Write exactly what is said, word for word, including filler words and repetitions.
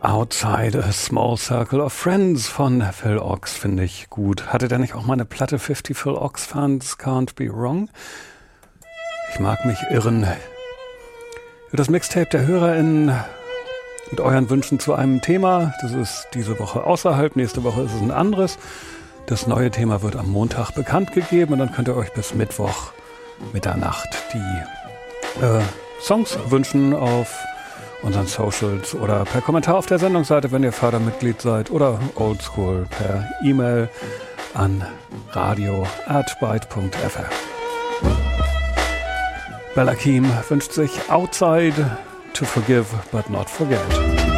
Outside a Small Circle of Friends von Phil Ochs finde ich gut. Hatte der nicht auch mal eine Platte fünfzig Phil Ochs Fans Can't Be Wrong? Ich mag mich irren. Für das Mixtape der HörerInnen mit euren Wünschen zu einem Thema. Das ist diese Woche außerhalb, nächste Woche ist es ein anderes. Das neue Thema wird am Montag bekannt gegeben und dann könnt ihr euch bis Mittwoch Mitternacht die äh, Songs wünschen auf unseren Socials oder per Kommentar auf der Sendungsseite, wenn ihr Fördermitglied seid, oder oldschool per E-Mail an radio at byte punkt f r. Bella Keem wünscht sich Outside to Forgive but not Forget.